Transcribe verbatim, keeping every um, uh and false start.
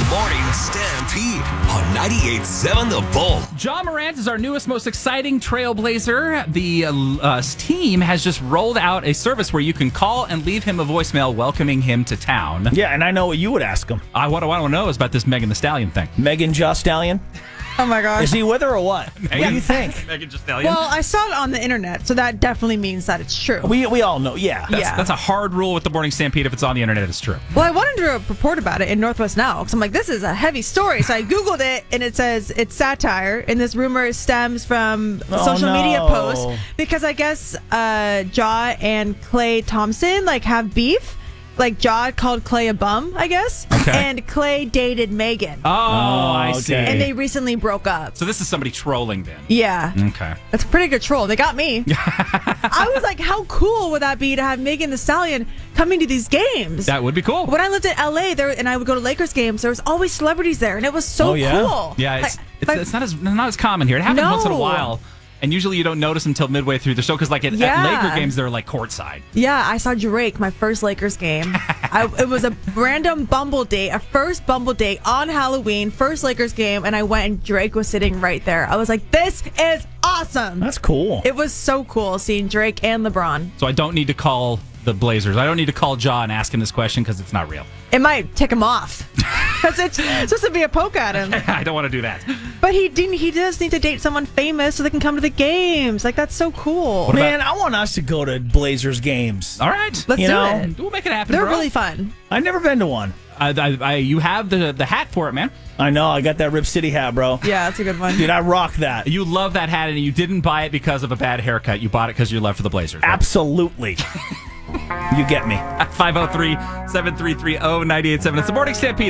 Morning Stampede on ninety-eight point seven The Bull. Ja Morant is our newest, most exciting trailblazer. The uh, uh, team has just rolled out a service where you can call and leave him a voicemail welcoming him to town. Yeah, and I know what you would ask him. I, what I want to know is about this Megan Thee Stallion thing. Megan Ja Stallion? Oh my gosh. Is he with her or what? What do you think? Megan Thee Stallion? Well, I saw it on the internet, so that definitely means that it's true. We we all know, yeah. that's, yeah. that's a hard rule with the Morning Stampede. If it's on the internet, it's true. Well, I wanted to report about it in Northwest Now because I'm like, this is a heavy story. So I Googled it, and it says it's satire, and this rumor stems from a Oh, social no. media posts because I guess uh, Ja and Klay Thompson like have beef. Like Ja called Klay a bum, I guess, Okay. and Klay dated Megan, Oh, I okay. see. and they recently broke up. So this is somebody trolling then. Yeah. Okay. That's a pretty good troll. They got me. I was like, how cool would that be to have Megan Thee Stallion coming to these games? That would be cool. When I lived in L A, there and I would go to Lakers games, there was always celebrities there, and it was so Oh, yeah? cool. Yeah, it's, Like- it's, like- it's not as not as common here. It happens once in a No. while, and usually you don't notice until midway through the show because, like at, Yeah. at Laker games, they're like courtside. yeah, I saw Drake my first Lakers game. I, it was a random Bumble date, a first Bumble date on Halloween, first Lakers game, and I went and Drake was sitting right there. I was like, this is awesome. That's cool. It was so cool seeing Drake and LeBron. So I don't need to call the Blazers. I don't need to call Ja and ask him this question because it's not real. It might tick him off because it's supposed to be a poke at him. I don't want to do that. But he didn't. He does need to date someone famous so they can come to the games. Like that's so cool. Man, I want us to go to Blazers games. All right. Let's you do know, it. We'll make it happen, They're bro. really fun. I've never been to one. I, I, I, you have the the hat for it, man. I know, I got that Rip City hat, bro. Yeah, that's a good one. Dude, I rock that. You love that hat, and you didn't buy it because of a bad haircut. You bought it because of your love for the Blazers. Right? Absolutely. You get me. five oh three, seven three three, oh nine eight seven. It's the Morning Stampede.